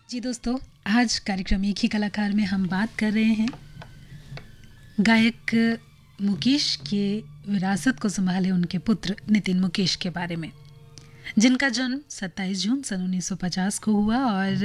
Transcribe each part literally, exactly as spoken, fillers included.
जी दोस्तों, आज कार्यक्रम एक ही कलाकार में हम बात कर रहे हैं गायक मुकेश के विरासत को संभाले उनके पुत्र नितिन मुकेश के बारे में, जिनका जन्म सत्ताईस जून सन उन्नीस सौ पचास को हुआ। और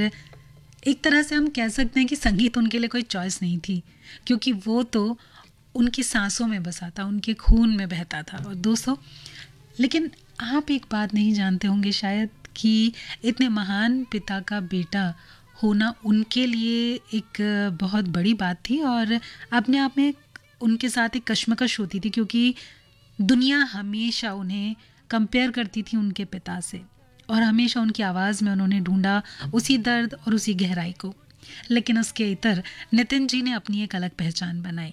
एक तरह से हम कह सकते हैं कि संगीत उनके लिए कोई चॉइस नहीं थी, क्योंकि वो तो उनकी सांसों में बसा था, उनके खून में बहता था। और दोस्तों, लेकिन आप एक बात नहीं जानते होंगे शायद कि इतने महान पिता का बेटा होना उनके लिए एक बहुत बड़ी बात थी, और अपने आप में उनके साथ एक कश्मकश होती थी, क्योंकि दुनिया हमेशा उन्हें कंपेयर करती थी उनके पिता से, और हमेशा उनकी आवाज़ में उन्होंने ढूंढा उसी दर्द और उसी गहराई को। लेकिन उसके इतर नितिन जी ने अपनी एक अलग पहचान बनाई।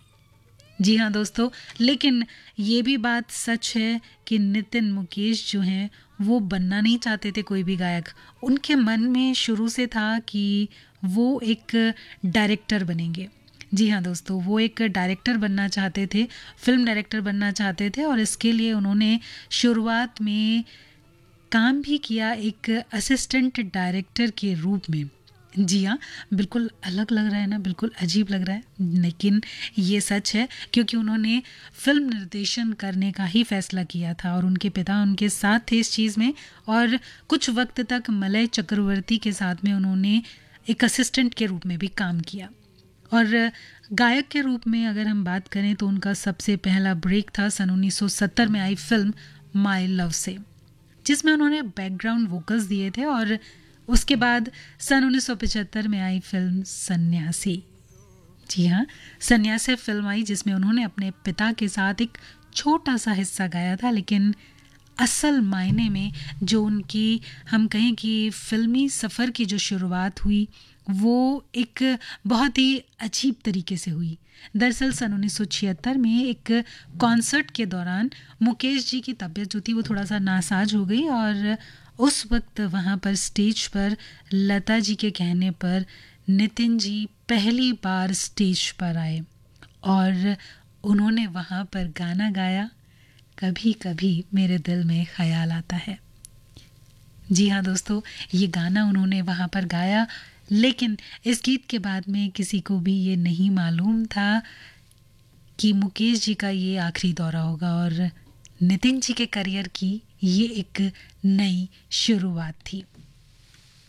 जी हाँ दोस्तों, लेकिन ये भी बात सच है कि नितिन मुकेश जो हैं वो बनना नहीं चाहते थे कोई भी गायक। उनके मन में शुरू से था कि वो एक डायरेक्टर बनेंगे। जी हाँ दोस्तों, वो एक डायरेक्टर बनना चाहते थे, फिल्म डायरेक्टर बनना चाहते थे। और इसके लिए उन्होंने शुरुआत में काम भी किया एक असिस्टेंट डायरेक्टर के रूप में। जी हाँ, बिल्कुल अलग लग रहा है ना, बिल्कुल अजीब लग रहा है, लेकिन ये सच है, क्योंकि उन्होंने फिल्म निर्देशन करने का ही फैसला किया था और उनके पिता उनके साथ थे इस चीज़ में। और कुछ वक्त तक मलय चक्रवर्ती के साथ में उन्होंने एक असिस्टेंट के रूप में भी काम किया। और गायक के रूप में अगर हम बात करें तो उनका सबसे पहला ब्रेक था सन उन्नीस सौ सत्तर में आई फिल्म माय लव से, जिसमें उन्होंने बैकग्राउंड वोकल्स दिए थे। और उसके बाद सन उन्नीस सौ पचहत्तर में आई फिल्म सन्यासी। जी हाँ, सन्यासी फिल्म आई जिसमें उन्होंने अपने पिता के साथ एक छोटा सा हिस्सा गाया था, लेकिन असल मायने में जो उनकी हम कहें कि फिल्मी सफ़र की जो शुरुआत हुई वो एक बहुत ही अजीब तरीके से हुई। दरअसल सन उन्नीस सौ छिहत्तर में एक कॉन्सर्ट के दौरान मुकेश जी की तबीयत जो थी वो थोड़ा सा नासाज हो गई, और उस वक्त वहाँ पर स्टेज पर लता जी के कहने पर नितिन जी पहली बार स्टेज पर आए और उन्होंने वहाँ पर गाना गाया, कभी कभी मेरे दिल में ख्याल आता है। जी हाँ दोस्तों, ये गाना उन्होंने वहाँ पर गाया, लेकिन इस गीत के बाद में किसी को भी ये नहीं मालूम था कि मुकेश जी का ये आखिरी दौरा होगा और नितिन जी के करियर की ये एक नई शुरुआत थी।